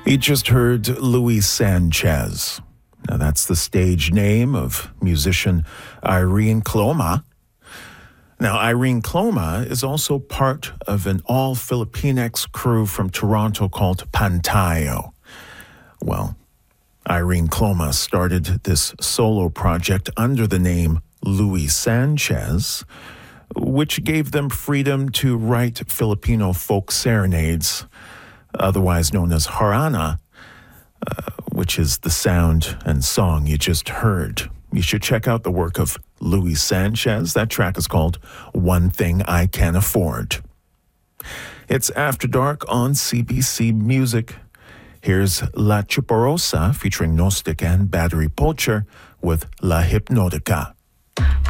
You just heard Luis Sanchez. Now, that's the stage name of musician Irene Cloma. Now, Irene Cloma is also part of an all-Filipinx crew from Toronto called Pantayo. Well, Irene Cloma started this solo project under the name Luis Sanchez, which gave them freedom to write Filipino folk serenades, otherwise known as harana, which is the sound and song you just heard. You should check out the work of Luis Sanchez. That track is called One Thing I Can Afford. It's After Dark on CBC Music. Here's La Chuporosa featuring Gnostic and Battery Poacher with La Hypnotica.